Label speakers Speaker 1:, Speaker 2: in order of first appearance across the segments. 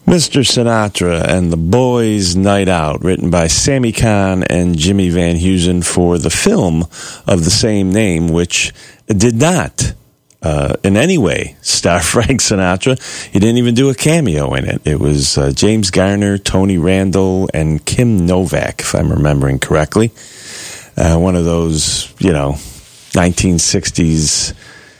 Speaker 1: Mr. Sinatra and the Boys' Night Out, written by Sammy Cahn and Jimmy Van Heusen for the film of the same name, which did not in any way star Frank Sinatra. He didn't even do a cameo in it. It was James Garner, Tony Randall, and Kim Novak, if I'm remembering correctly. One of those, 1960s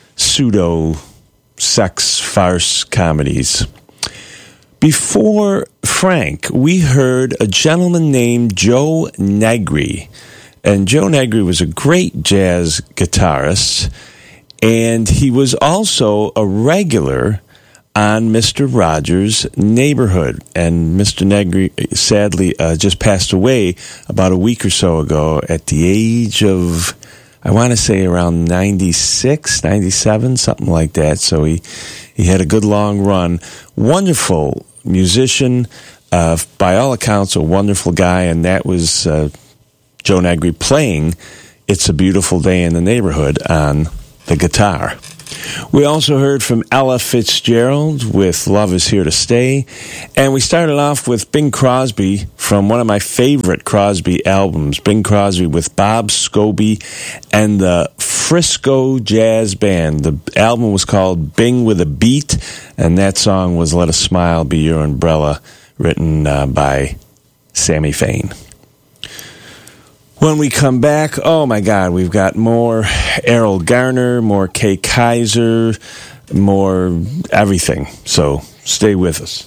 Speaker 1: pseudo-sex farce comedies. Before Frank, we heard a gentleman named Joe Negri. And Joe Negri was a great jazz guitarist, and he was also a regular on Mr. Rogers' Neighborhood. And Mr. Negri sadly just passed away about a week or so ago at the age of, I want to say around 96, 97, something like that. So he had a good long run. Wonderful musician, by all accounts, a wonderful guy, and that was Joe Negri playing It's a Beautiful Day in the Neighborhood on the guitar. We also heard from Ella Fitzgerald with Love Is Here to Stay, and we started off with Bing Crosby from one of my favorite Crosby albums, Bing Crosby with Bob Scobie and the Frisco Jazz Band. The album was called Bing with a Beat, and that song was Let a Smile Be Your Umbrella, written by Sammy Fain. When we come back, oh my God, we've got more Errol Garner, more Kay Kaiser, more everything. So stay with us.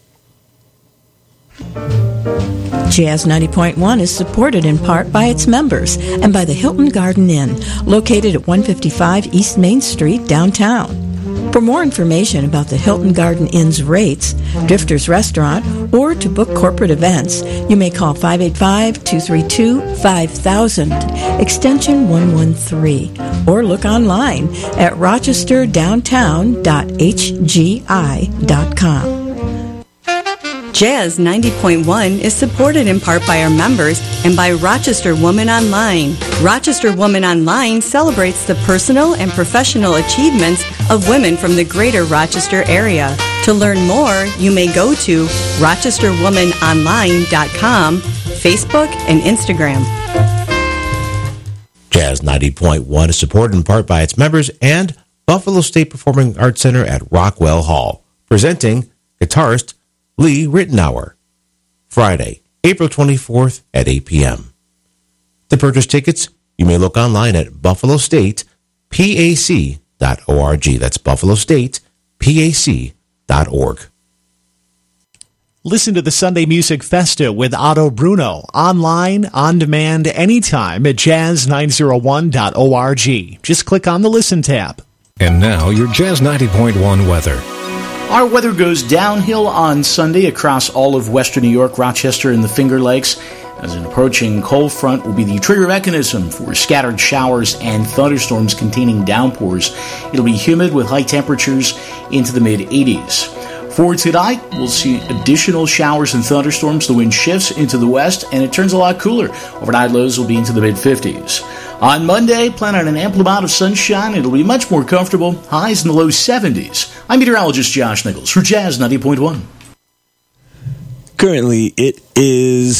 Speaker 2: Jazz 90.1 is supported in part by its members and by the Hilton Garden Inn, located at 155 East Main Street, downtown. For more information about the Hilton Garden Inn's rates, Drifter's Restaurant, or to book corporate events, you may call 585-232-5000, extension 113, or look online at rochesterdowntown.hgi.com.
Speaker 3: Jazz 90.1 is supported in part by our members and by Rochester Woman Online. Rochester Woman Online celebrates the personal and professional achievements of women from the greater Rochester area. To learn more, you may go to rochesterwomanonline.com, Facebook, and Instagram.
Speaker 4: Jazz 90.1 is supported in part by its members and Buffalo State Performing Arts Center at Rockwell Hall, presenting guitarist Lee Rittenauer, Friday, April 24th at 8 p.m. To purchase tickets, you may look online at buffalostatepac.org. That's buffalostatepac.org.
Speaker 5: Listen to the Sunday Music Festa with Otto Bruno, online, on demand, anytime at jazz901.org. Just click on the Listen tab.
Speaker 6: And now, your Jazz 90.1 weather.
Speaker 7: Our weather goes downhill on Sunday across all of western New York, Rochester, and the Finger Lakes, as an approaching cold front will be the trigger mechanism for scattered showers and thunderstorms containing downpours. It'll be humid with high temperatures into the mid-80s. For tonight, we'll see additional showers and thunderstorms. The wind shifts into the west, and it turns a lot cooler. Overnight lows will be into the mid-50s. On Monday, plan on an ample amount of sunshine. It'll be much more comfortable. Highs in the low 70s. I'm meteorologist Josh Nichols for Jazz 90.1.
Speaker 1: Currently, it is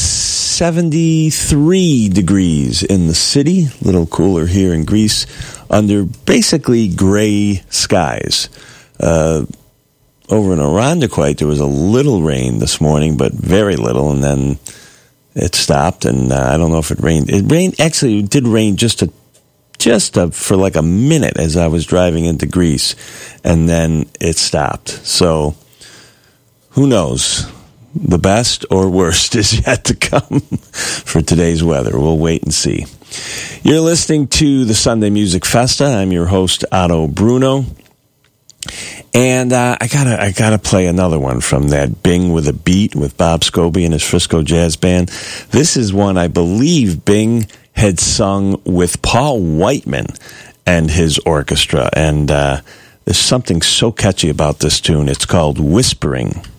Speaker 1: 73 degrees in the city. A little cooler here in Greece under basically gray skies. Over in Irondequoit, there was a little rain this morning, but very little, and then it stopped, and I don't know if it rained. It did rain just for like a minute as I was driving into Greece, and then it stopped. So, who knows? The best or worst is yet to come for today's weather. We'll wait and see. You're listening to the Sunday Music Festa. I'm your host, Otto Bruno. And I gotta play another one from that Bing with a Beat with Bob Scobie and his Frisco Jazz Band. This is one I believe Bing had sung with Paul Whiteman and his orchestra. And there's something so catchy about this tune. It's called Whispering.